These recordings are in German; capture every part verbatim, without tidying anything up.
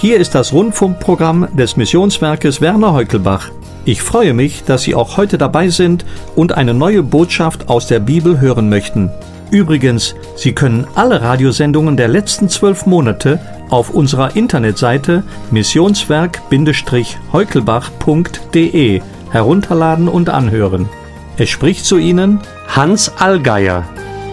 Hier ist das Rundfunkprogramm des Missionswerkes Werner Heukelbach. Ich freue mich, dass Sie auch heute dabei sind und eine neue Botschaft aus der Bibel hören möchten. Übrigens, Sie können alle Radiosendungen der letzten zwölf Monate auf unserer Internetseite missionswerk Heukelbach punkt de herunterladen und anhören. Es spricht zu Ihnen Hans Allgeier.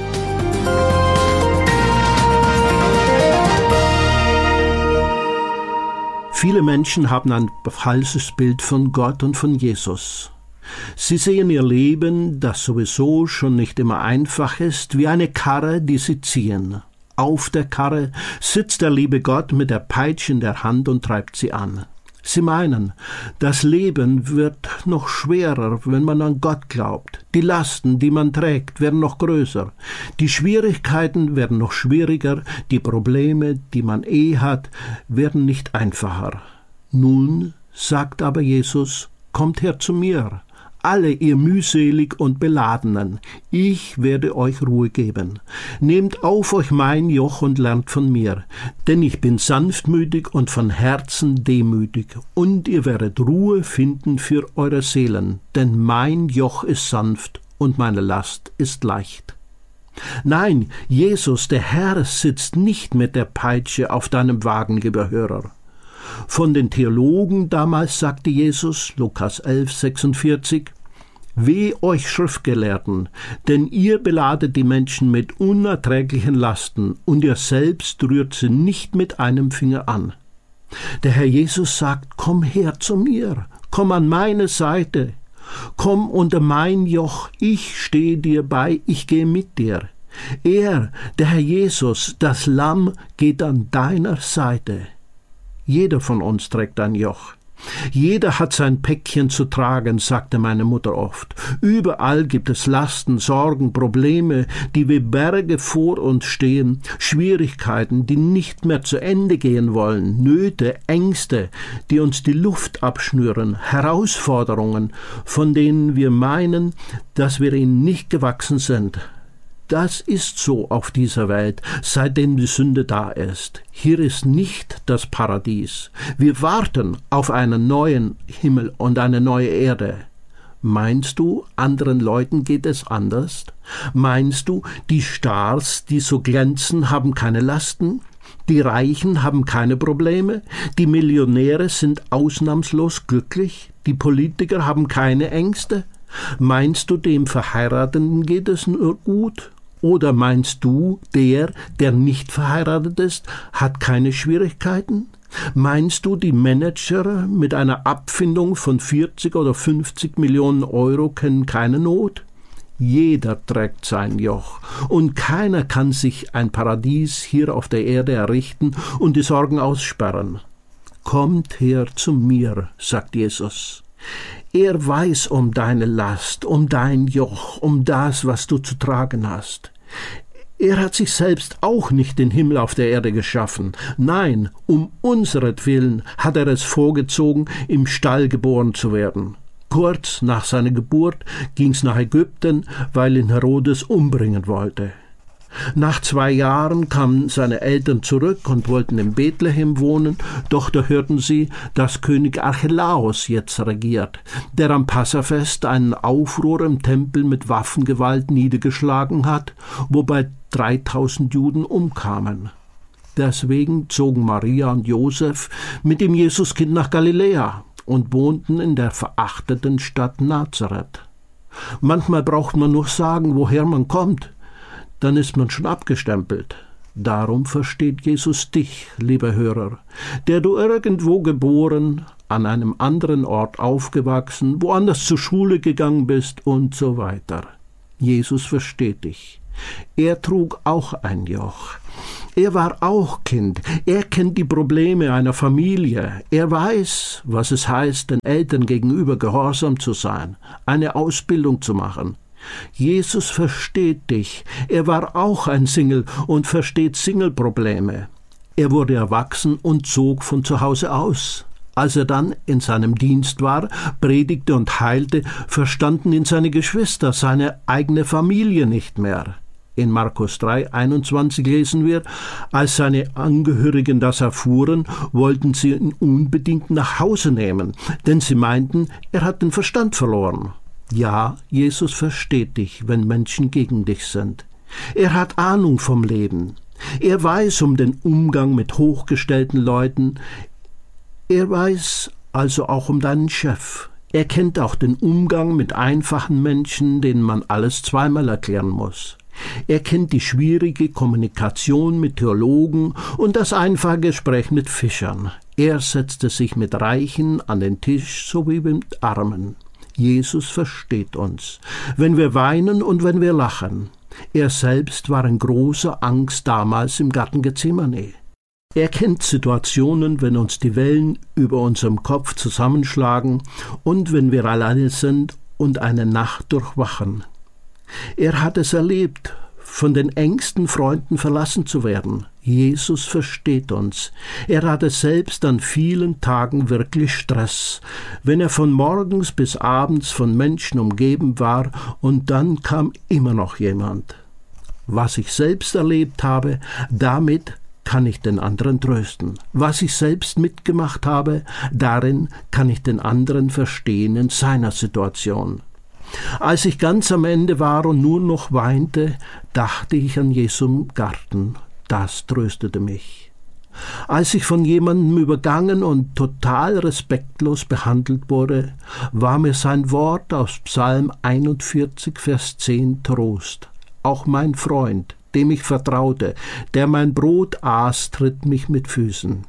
Viele Menschen haben ein falsches Bild von Gott und von Jesus. Sie sehen ihr Leben, das sowieso schon nicht immer einfach ist, wie eine Karre, die sie ziehen. Auf der Karre sitzt der liebe Gott mit der Peitsche in der Hand und treibt sie an. Sie meinen, das Leben wird noch schwerer, wenn man an Gott glaubt. Die Lasten, die man trägt, werden noch größer. Die Schwierigkeiten werden noch schwieriger. Die Probleme, die man eh hat, werden nicht einfacher. Nun sagt aber Jesus, kommt her zu mir, alle ihr mühselig und Beladenen, ich werde euch Ruhe geben. Nehmt auf euch mein Joch und lernt von mir, denn ich bin sanftmütig und von Herzen demütig, und ihr werdet Ruhe finden für eure Seelen, denn mein Joch ist sanft und meine Last ist leicht. Nein, Jesus, der Herr, sitzt nicht mit der Peitsche auf deinem Wagengeberhörer. Von den Theologen damals sagte Jesus, Lukas elf, sechsundvierzig, Weh euch Schriftgelehrten, denn ihr beladet die Menschen mit unerträglichen Lasten und ihr selbst rührt sie nicht mit einem Finger an. Der Herr Jesus sagt, komm her zu mir, komm an meine Seite, komm unter mein Joch, ich stehe dir bei, ich gehe mit dir. Er, der Herr Jesus, das Lamm, geht an deiner Seite. Jeder von uns trägt ein Joch. Jeder hat sein Päckchen zu tragen, sagte meine Mutter oft. Überall gibt es Lasten, Sorgen, Probleme, die wie Berge vor uns stehen, Schwierigkeiten, die nicht mehr zu Ende gehen wollen, Nöte, Ängste, die uns die Luft abschnüren, Herausforderungen, von denen wir meinen, dass wir ihnen nicht gewachsen sind. Das ist so auf dieser Welt, seitdem die Sünde da ist. Hier ist nicht das Paradies. Wir warten auf einen neuen Himmel und eine neue Erde. Meinst du, anderen Leuten geht es anders? Meinst du, die Stars, die so glänzen, haben keine Lasten? Die Reichen haben keine Probleme? Die Millionäre sind ausnahmslos glücklich? Die Politiker haben keine Ängste? Meinst du, dem Verheirateten geht es nur gut? Oder meinst du, der, der nicht verheiratet ist, hat keine Schwierigkeiten? Meinst du, die Manager mit einer Abfindung von vierzig oder fünfzig Millionen Euro kennen keine Not? Jeder trägt sein Joch, und keiner kann sich ein Paradies hier auf der Erde errichten und die Sorgen aussperren. Kommt her zu mir, sagt Jesus. Er weiß um deine Last, um dein Joch, um das, was du zu tragen hast. Er hat sich selbst auch nicht den Himmel auf der Erde geschaffen. Nein, um unseretwillen hat er es vorgezogen, im Stall geboren zu werden. Kurz nach seiner Geburt ging's nach Ägypten, weil ihn Herodes umbringen wollte. Nach zwei Jahren kamen seine Eltern zurück und wollten in Bethlehem wohnen, doch da hörten sie, dass König Archelaus jetzt regiert, der am Passafest einen Aufruhr im Tempel mit Waffengewalt niedergeschlagen hat, wobei dreitausend Juden umkamen. Deswegen zogen Maria und Josef mit dem Jesuskind nach Galiläa und wohnten in der verachteten Stadt Nazareth. Manchmal braucht man nur sagen, woher man kommt, dann ist man schon abgestempelt. Darum versteht Jesus dich, lieber Hörer, der du irgendwo geboren, an einem anderen Ort aufgewachsen, woanders zur Schule gegangen bist und so weiter. Jesus versteht dich. Er trug auch ein Joch. Er war auch Kind. Er kennt die Probleme einer Familie. Er weiß, was es heißt, den Eltern gegenüber gehorsam zu sein, eine Ausbildung zu machen. Jesus versteht dich. Er war auch ein Single und versteht Single-Probleme. Er wurde erwachsen und zog von zu Hause aus. Als er dann in seinem Dienst war, predigte und heilte, verstanden ihn seine Geschwister, seine eigene Familie nicht mehr. In Markus drei einundzwanzig lesen wir, als seine Angehörigen das erfuhren, wollten sie ihn unbedingt nach Hause nehmen, denn sie meinten, er hat den Verstand verloren. Ja, Jesus versteht dich, wenn Menschen gegen dich sind. Er hat Ahnung vom Leben. Er weiß um den Umgang mit hochgestellten Leuten. Er weiß also auch um deinen Chef. Er kennt auch den Umgang mit einfachen Menschen, denen man alles zweimal erklären muss. Er kennt die schwierige Kommunikation mit Theologen und das einfache Gespräch mit Fischern. Er setzte sich mit Reichen an den Tisch sowie mit Armen. Jesus versteht uns, wenn wir weinen und wenn wir lachen. Er selbst war in großer Angst damals im Garten Gethsemane. Er kennt Situationen, wenn uns die Wellen über unserem Kopf zusammenschlagen und wenn wir alleine sind und eine Nacht durchwachen. Er hat es erlebt, von den engsten Freunden verlassen zu werden. Jesus versteht uns. Er hatte selbst an vielen Tagen wirklich Stress, wenn er von morgens bis abends von Menschen umgeben war und dann kam immer noch jemand. Was ich selbst erlebt habe, damit kann ich den anderen trösten. Was ich selbst mitgemacht habe, darin kann ich den anderen verstehen in seiner Situation. Als ich ganz am Ende war und nur noch weinte, dachte ich an Jesu im Garten. Das tröstete mich. Als ich von jemandem übergangen und total respektlos behandelt wurde, war mir sein Wort aus Psalm einundvierzig, Vers zehn Trost. Auch mein Freund, dem ich vertraute, der mein Brot aß, tritt mich mit Füßen.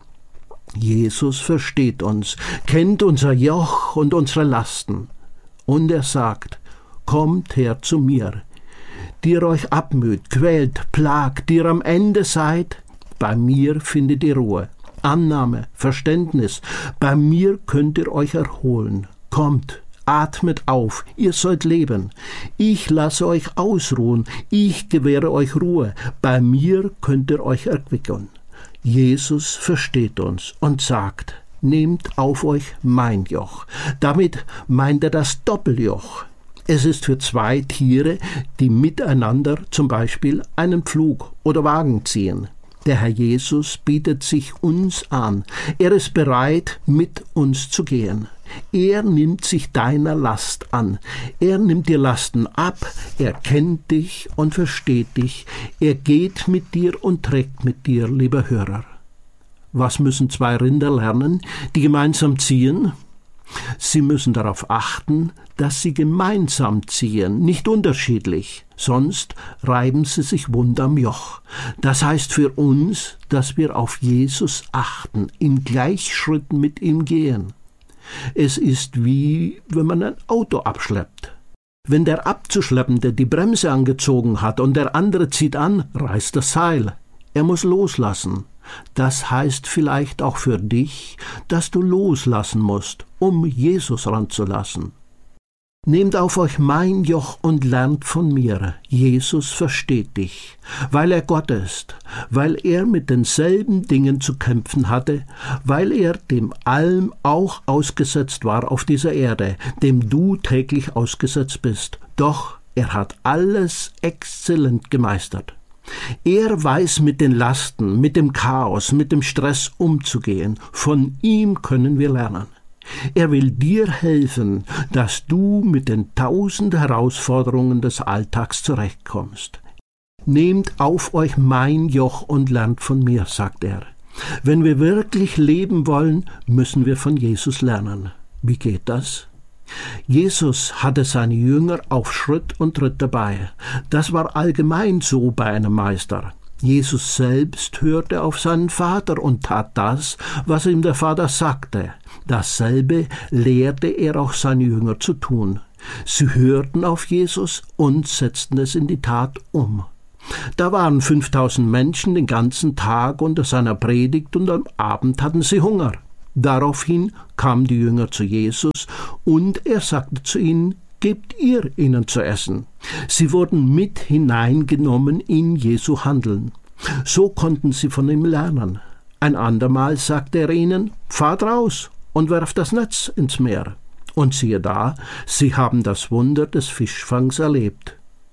Jesus versteht uns, kennt unser Joch und unsere Lasten. Und er sagt, kommt her zu mir, die ihr euch abmüht, quält, plagt, die ihr am Ende seid, bei mir findet ihr Ruhe, Annahme, Verständnis, bei mir könnt ihr euch erholen. Kommt, atmet auf, ihr sollt leben. Ich lasse euch ausruhen, ich gewähre euch Ruhe, bei mir könnt ihr euch erquicken. Jesus versteht uns und sagt, nehmt auf euch mein Joch. Damit meint er das Doppeljoch. Es ist für zwei Tiere, die miteinander zum Beispiel einen Pflug oder Wagen ziehen. Der Herr Jesus bietet sich uns an. Er ist bereit, mit uns zu gehen. Er nimmt sich deiner Last an. Er nimmt dir Lasten ab. Er kennt dich und versteht dich. Er geht mit dir und trägt mit dir, lieber Hörer. Was müssen zwei Rinder lernen, die gemeinsam ziehen? Sie müssen darauf achten, dass sie gemeinsam ziehen, nicht unterschiedlich, sonst reiben sie sich wund am Joch. Das heißt für uns, dass wir auf Jesus achten, im Gleichschritt mit ihm gehen. Es ist wie, wenn man ein Auto abschleppt. Wenn der Abzuschleppende die Bremse angezogen hat und der andere zieht an, reißt das Seil. Er muss loslassen. Das heißt vielleicht auch für dich, dass du loslassen musst, um Jesus ranzulassen. Nehmt auf euch mein Joch und lernt von mir. Jesus versteht dich, weil er Gott ist, weil er mit denselben Dingen zu kämpfen hatte, weil er dem allem auch ausgesetzt war auf dieser Erde, dem du täglich ausgesetzt bist. Doch er hat alles exzellent gemeistert. Er weiß mit den Lasten, mit dem Chaos, mit dem Stress umzugehen. Von ihm können wir lernen. Er will dir helfen, dass du mit den tausend Herausforderungen des Alltags zurechtkommst. Nehmt auf euch mein Joch und lernt von mir, sagt er. Wenn wir wirklich leben wollen, müssen wir von Jesus lernen. Wie geht das? Jesus hatte seine Jünger auf Schritt und Tritt dabei. Das war allgemein so bei einem Meister. Jesus selbst hörte auf seinen Vater und tat das, was ihm der Vater sagte. Dasselbe lehrte er auch seine Jünger zu tun. Sie hörten auf Jesus und setzten es in die Tat um. Da waren fünftausend Menschen den ganzen Tag unter seiner Predigt und am Abend hatten sie Hunger. Daraufhin kamen die Jünger zu Jesus und er sagte zu ihnen, gebt ihr ihnen zu essen. Sie wurden mit hineingenommen in Jesu Handeln. So konnten sie von ihm lernen. Ein andermal sagte er ihnen, fahrt raus und werft das Netz ins Meer. Und siehe da, sie haben das Wunder des Fischfangs erlebt.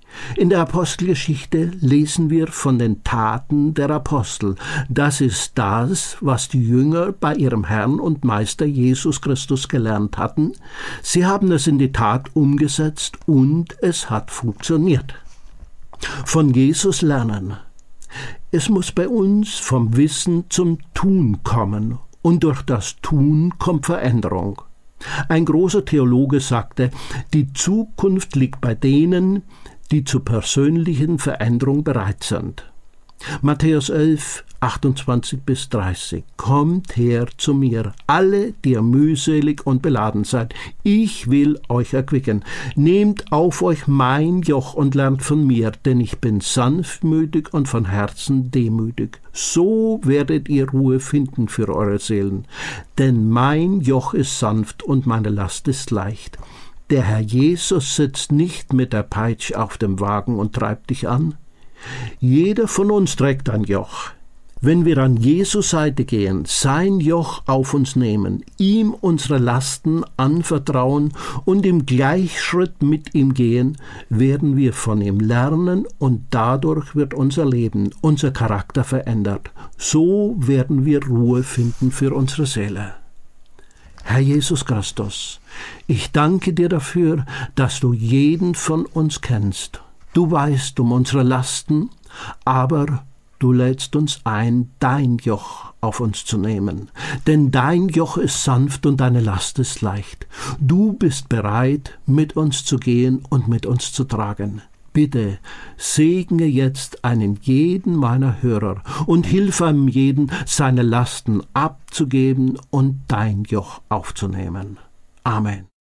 In der Apostelgeschichte lesen wir von den Taten der Apostel. Das ist das, was die Jünger bei ihrem Herrn und Meister Jesus Christus gelernt hatten. Sie haben es in die Tat umgesetzt und es hat funktioniert. Von Jesus lernen. Es muss bei uns vom Wissen zum Tun kommen und durch das Tun kommt Veränderung. Ein großer Theologe sagte, die Zukunft liegt bei denen, die zur persönlichen Veränderung bereit sind. Matthäus elf, achtundzwanzig bis dreißig. Kommt her zu mir, alle, die ihr mühselig und beladen seid. Ich will euch erquicken. Nehmt auf euch mein Joch und lernt von mir, denn ich bin sanftmütig und von Herzen demütig. So werdet ihr Ruhe finden für eure Seelen. Denn mein Joch ist sanft und meine Last ist leicht. Der Herr Jesus sitzt nicht mit der Peitsche auf dem Wagen und treibt dich an. Jeder von uns trägt ein Joch. Wenn wir an Jesu Seite gehen, sein Joch auf uns nehmen, ihm unsere Lasten anvertrauen und im Gleichschritt mit ihm gehen, werden wir von ihm lernen und dadurch wird unser Leben, unser Charakter verändert. So werden wir Ruhe finden für unsere Seele. Herr Jesus Christus, ich danke dir dafür, dass du jeden von uns kennst. Du weißt um unsere Lasten, aber du lädst uns ein, dein Joch auf uns zu nehmen. Denn dein Joch ist sanft und deine Last ist leicht. Du bist bereit, mit uns zu gehen und mit uns zu tragen. Bitte segne jetzt einen jeden meiner Hörer und hilf einem jeden, seine Lasten abzugeben und dein Joch aufzunehmen. Amen.